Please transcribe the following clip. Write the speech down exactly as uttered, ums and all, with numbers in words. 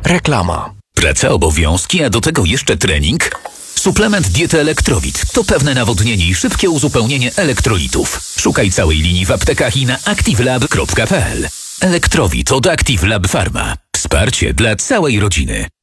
Reklama. Praca, obowiązki, a do tego jeszcze trening? Suplement diety Elektrowit to pewne nawodnienie i szybkie uzupełnienie elektrolitów. Szukaj całej linii w aptekach i na activelab kropka p l. Elektrowit od Active Lab Pharma. Wsparcie dla całej rodziny.